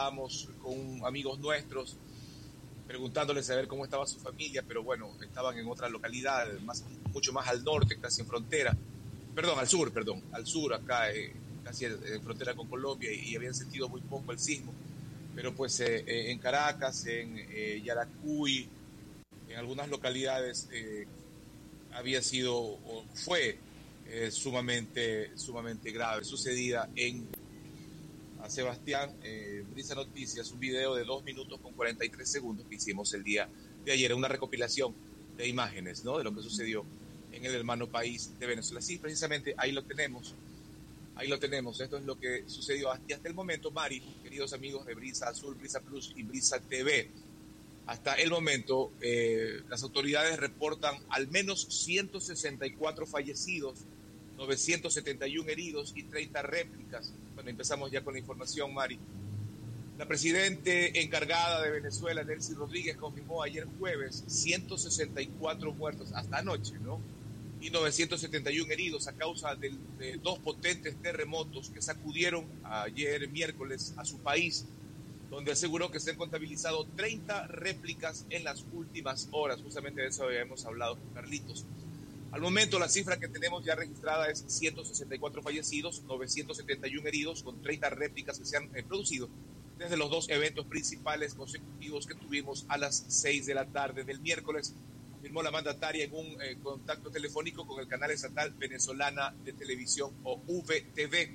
Estábamos con amigos nuestros preguntándoles a ver cómo estaba su familia, pero bueno, estaban en otra localidad, mucho más al norte, casi en frontera, perdón, al sur, acá, casi en frontera con Colombia, y habían sentido muy poco el sismo, pero pues en Caracas, en Yaracuy, en algunas localidades había sido o fue sumamente grave, sucedida en a Sebastián, Brisa Noticias, un video de 2 minutos con 43 segundos que hicimos el día de ayer, una recopilación de imágenes, ¿no?, de lo que sucedió en el hermano país de Venezuela. Sí, precisamente ahí lo tenemos, esto es lo que sucedió hasta el momento, Mari, queridos amigos de Brisa Azul, Brisa Plus y Brisa TV. Hasta el momento, las autoridades reportan al menos 164 fallecidos, 971 heridos y 30 réplicas. Bueno, empezamos ya con la información, Mari. La presidenta encargada de Venezuela, Delcy Rodríguez, confirmó ayer jueves 164 muertos hasta anoche, ¿no?, y 971 heridos a causa de dos potentes terremotos que sacudieron ayer miércoles a su país, donde aseguró que se han contabilizado 30 réplicas en las últimas horas. Justamente de eso habíamos hablado con Carlitos. Al momento, la cifra que tenemos ya registrada es 164 fallecidos, 971 heridos, con 30 réplicas que se han producido desde los dos eventos principales consecutivos que tuvimos a las 6 de la tarde del miércoles, afirmó la mandataria en un contacto telefónico con el canal estatal venezolana de televisión, o VTV.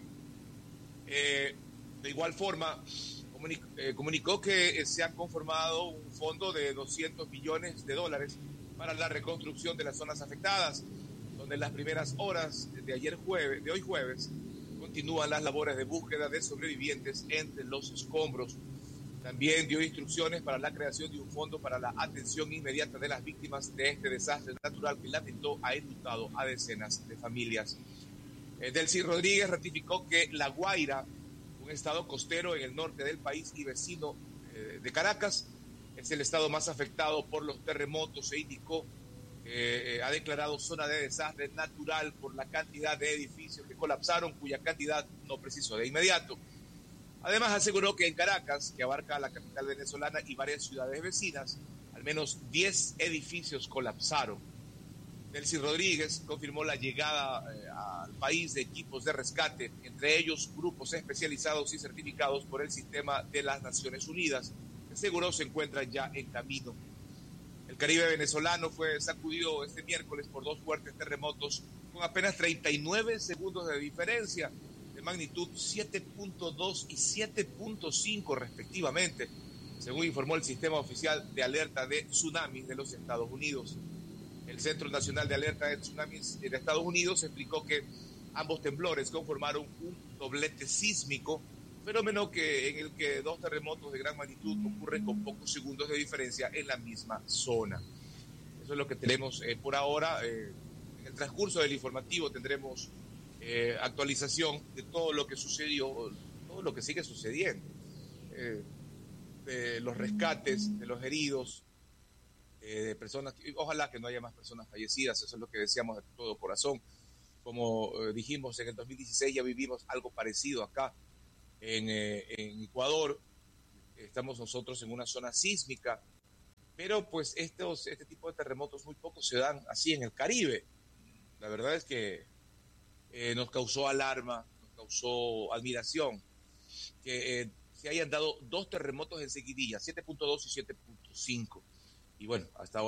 De igual forma, comunicó que se ha conformado un fondo de $200 millones para la reconstrucción de las zonas afectadas, donde en las primeras horas de hoy jueves continúan las labores de búsqueda de sobrevivientes entre los escombros. También dio instrucciones para la creación de un fondo para la atención inmediata de las víctimas de este desastre natural que lamentó ha enlutado a decenas de familias. Delcy Rodríguez ratificó que La Guaira, un estado costero en el norte del país y vecino de Caracas, es el estado más afectado por los terremotos, e indicó que ha declarado zona de desastre natural por la cantidad de edificios que colapsaron, cuya cantidad no precisó de inmediato. Además, aseguró que en Caracas, que abarca la capital venezolana y varias ciudades vecinas, al menos 10 edificios colapsaron. Delcy Rodríguez confirmó la llegada al país de equipos de rescate, entre ellos grupos especializados y certificados por el sistema de las Naciones Unidas, que seguro se encuentran ya en camino. El Caribe venezolano fue sacudido este miércoles por dos fuertes terremotos con apenas 39 segundos de diferencia, de magnitud 7.2 y 7.5 respectivamente, según informó el Sistema Oficial de Alerta de Tsunamis de los Estados Unidos. El Centro Nacional de Alerta de Tsunamis de Estados Unidos explicó que ambos temblores conformaron un doblete sísmico, fenómeno en el que dos terremotos de gran magnitud ocurren con pocos segundos de diferencia en la misma zona. Eso es lo que tenemos por ahora. En el transcurso del informativo tendremos actualización de todo lo que sucedió, todo lo que sigue sucediendo, de los rescates, de los heridos, de personas, ojalá que no haya más personas fallecidas, eso es lo que deseamos de todo corazón. Como dijimos, en el 2016 ya vivimos algo parecido acá en Ecuador. Estamos nosotros en una zona sísmica, pero pues este tipo de terremotos muy pocos se dan así en el Caribe. La verdad es que nos causó alarma, nos causó admiración que se hayan dado dos terremotos en seguidilla, 7.2 y 7.5. Y bueno, hasta ahora